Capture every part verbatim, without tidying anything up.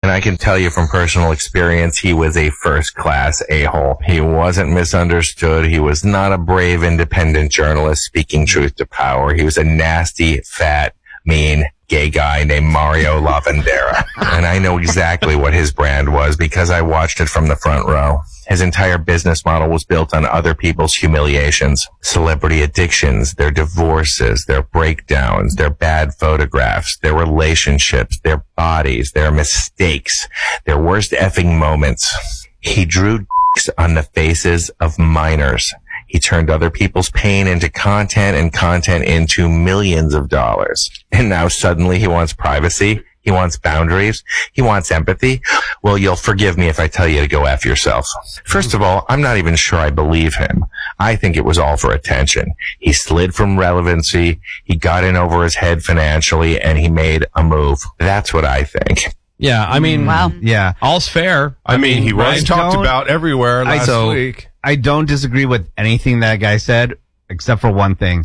And I can tell you from personal experience, he was a first-class a-hole. He wasn't misunderstood. He was not a brave, independent journalist speaking truth to power. He was a nasty, fat, mean, gay guy named Mario Lavandera. And I know exactly what his brand was because I watched it from the front row. His entire business model was built on other people's humiliations, celebrity addictions, their divorces, their breakdowns, their bad photographs, their relationships, their bodies, their mistakes, their worst effing moments. He drew dicks on the faces of minors. He turned other people's pain into content and content into millions of dollars. And now suddenly he wants privacy. He wants boundaries. He wants empathy. Well, you'll forgive me if I tell you to go F yourself. First of all, I'm not even sure I believe him. I think it was all for attention. He slid from relevancy. He got in over his head financially and he made a move. That's what I think. Yeah, I mean, wow. yeah, all's fair. I, I mean, mean, he was right? talked Don't, about everywhere last I, so, week. I don't disagree with anything that guy said, except for one thing.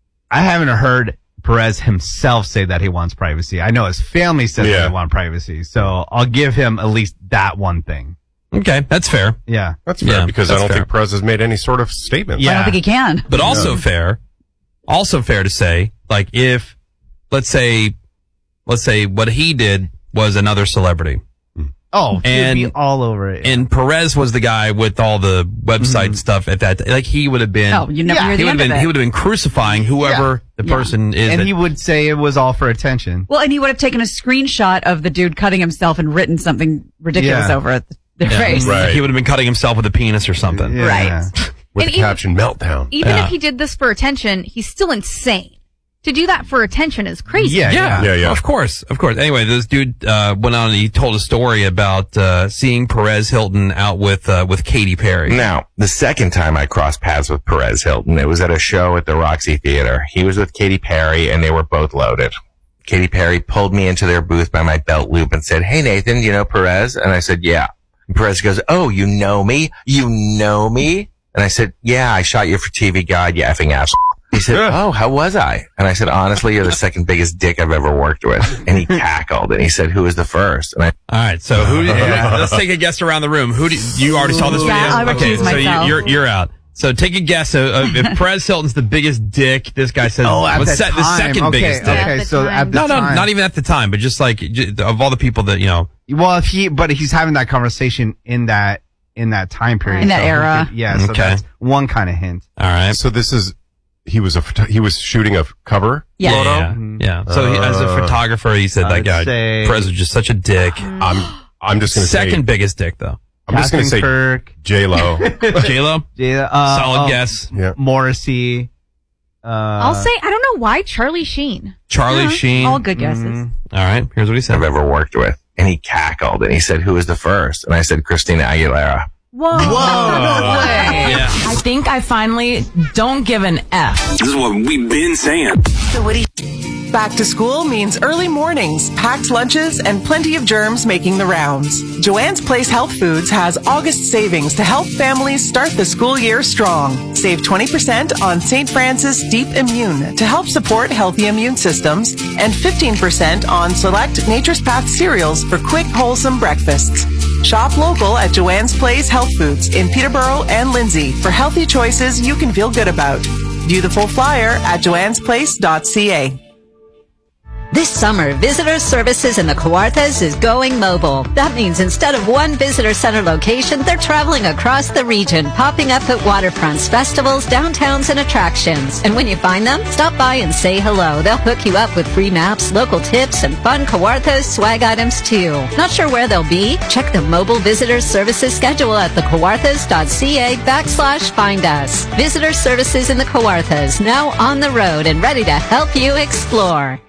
I haven't heard Perez himself say that he wants privacy. I know his family says yeah. they want privacy, so I'll give him at least that one thing. Okay, that's fair. Yeah. That's fair, yeah, because that's I don't fair. think Perez has made any sort of statement. Yeah. I don't think he can. But also no. fair, also fair to say, like if, let's say, let's say what he did was another celebrity. Oh, and he'd be all over it. And Perez was the guy with all the website mm-hmm. stuff at that. Like he would have been. Oh, you never yeah, hear he the would end have been. of it. He would have been crucifying whoever yeah. the yeah. person is. And that, he would say it was all for attention. Well, and he would have taken a screenshot of the dude cutting himself and written something ridiculous yeah. over it, their yeah. face. Right. He would have been cutting himself with a penis or something. Yeah. Right. With and the caption meltdown. Even yeah. if he did this for attention, he's still insane. To do that for attention is crazy. Yeah, yeah, yeah, yeah. Of course, of course. Anyway, this dude uh, went on and he told a story about uh, seeing Perez Hilton out with uh, with Katy Perry. Now, the second time I crossed paths with Perez Hilton, it was at a show at the Roxy Theater. He was with Katy Perry, and they were both loaded. Katy Perry pulled me into their booth by my belt loop and said, "Hey, Nathan, you know Perez?" And I said, "Yeah." And Perez goes, "Oh, you know me? You know me?" And I said, "Yeah, I shot you for T V Guide, you effing asshole." He said, "Oh, how was I?" And I said, "Honestly, you're the second biggest dick I've ever worked with." And he cackled and he said, "Who was the first?" And I, all right, so who? yeah, let's take a guess around the room. Who do you, you already saw this video? Yeah, I okay, recuse so you, myself. you're you're out. So take a guess. Uh, uh, if Perez Hilton's the biggest dick, this guy says Oh, at what's the se- the time. second okay, biggest dick. Okay, At the so time. at the No, no, time. not even at the time, but just like j- of all the people that you know. Well, if he, but he's having that conversation in that in that time period, In that so he era. could- yeah, so Okay. that's one kind of hint. All right. So this is, he was a, photo- he was shooting a cover Yeah. photo. Yeah, Mhm. yeah. So he, as a Uh, photographer, he said I that would guy say- Perez was just such a dick. I'm, I'm just going to say, Second biggest dick though. I'm just going to say Kirk, J-Lo. J Lo. yeah, uh, Solid oh, guess. yeah. Morrissey. Uh, I'll say, I don't know why, Charlie Sheen. Charlie Yeah, Sheen. All good guesses. mhm. All right. Here's what he said. I've ever worked with. And he cackled and he said, "Who was the first?" And I said, "Christina Aguilera." Whoa. Yeah. I think I finally don't give an F. This is what we've been saying. So what do you- Back to school means early mornings, packed lunches, and plenty of germs making the rounds. Joanne's Place Health Foods has August savings to help families start the school year strong. Save twenty percent on Saint Francis Deep Immune to help support healthy immune systems, and fifteen percent on select Nature's Path cereals for quick, wholesome breakfasts. Shop local at Joanne's Place Health Foods in Peterborough and Lindsay for healthy choices you can feel good about. View the full flyer at joannes place dot c a. This summer, Visitor Services in the Kawarthas is going mobile. That means instead of one visitor center location, they're traveling across the region, popping up at waterfronts, festivals, downtowns, and attractions. And when you find them, stop by and say hello. They'll hook you up with free maps, local tips, and fun Kawarthas swag items too. Not sure where they'll be? Check the Mobile Visitor Services schedule at thekawarthas.ca backslash find us. Visitor Services in the Kawarthas, now on the road and ready to help you explore.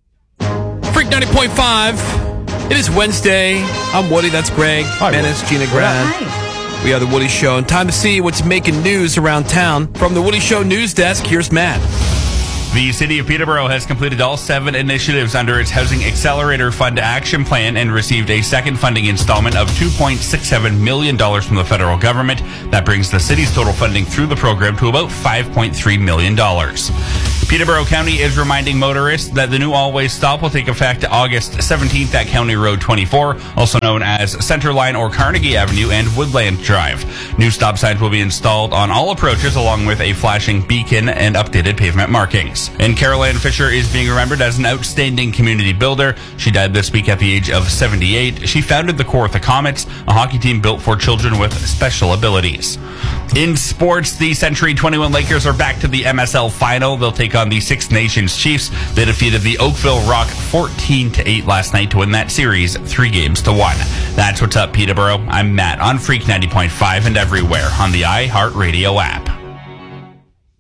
Freak ninety point five. It is Wednesday. I'm Woody. That's Greg. Hi, Menace, Gina Grad. We are The Woody Show. And time to see what's making news around town. From The Woody Show news desk, here's Matt. The City of Peterborough has completed all seven initiatives under its Housing Accelerator Fund Action Plan and received a second funding installment of two point six seven million dollars from the federal government. That brings the city's total funding through the program to about five point three million dollars. Peterborough County is reminding motorists that the new always stop will take effect August seventeenth at County Road twenty-four, also known as Centerline or Carnegie Avenue and Woodland Drive. New stop signs will be installed on all approaches along with a flashing beacon and updated pavement markings. And Carol Ann Fisher is being remembered as an outstanding community builder. She died this week at the age of seventy-eight. She founded the Kawartha Comets, a hockey team built for children with special abilities. In sports, the Century twenty-one Lakers are back to the M S L final. They'll take on the Six Nations Chiefs. They defeated the Oakville Rock fourteen to eight last night to win that series three games to one. That's what's up, Peterborough. I'm Matt on Freak ninety point five and everywhere on the iHeartRadio app.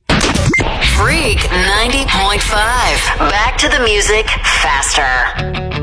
Freak ninety point five. Back to the music faster.